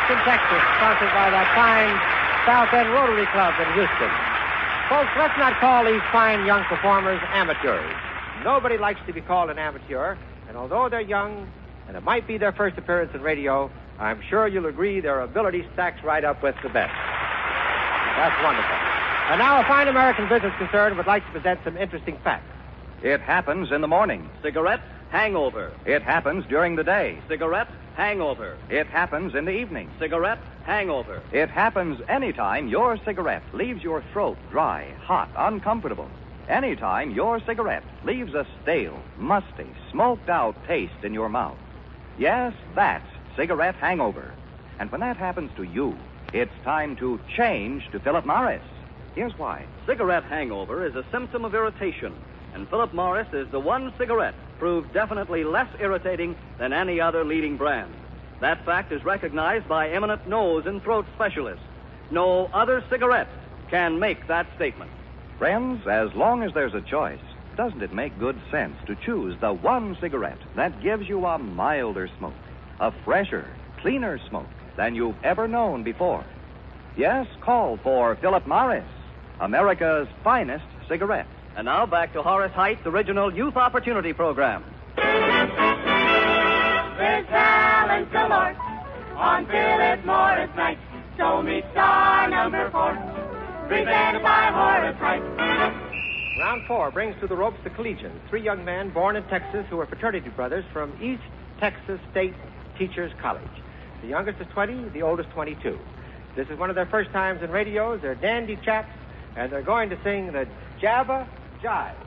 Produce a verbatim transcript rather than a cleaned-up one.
Houston, Texas, sponsored by that fine South End Rotary Club in Houston. Folks, let's not call these fine young performers amateurs. Nobody likes to be called an amateur, and although they're young, and it might be their first appearance in radio, I'm sure you'll agree their ability stacks right up with the best. That's wonderful. And now a fine American business concern would like to present some interesting facts. It happens in the morning. Cigarette, hangover. It happens during the day. Cigarette, hangover. It happens in the evening. Cigarette, hangover. It happens anytime your cigarette leaves your throat dry, hot, uncomfortable. Anytime your cigarette leaves a stale, musty, smoked-out taste in your mouth. Yes, that's cigarette hangover. And when that happens to you, it's time to change to Philip Morris. Here's why. Cigarette hangover is a symptom of irritation, and Philip Morris is the one cigarette proved definitely less irritating than any other leading brand. That fact is recognized by eminent nose and throat specialists. No other cigarette can make that statement. Friends, as long as there's a choice, doesn't it make good sense to choose the one cigarette that gives you a milder smoke, a fresher, cleaner smoke than you've ever known before? Yes, call for Philip Morris, America's finest cigarette. And now back to Horace Height's original Youth Opportunity Program. There's talent galore on Philip Morris night. So meet star number four, presented by Horace Height. Round four brings to the ropes the Collegians, three young men born in Texas who are fraternity brothers from East Texas State Teachers College. The youngest is twenty, the oldest twenty-two. This is one of their first times in radios. They're dandy chaps, and they're going to sing the Java Jive.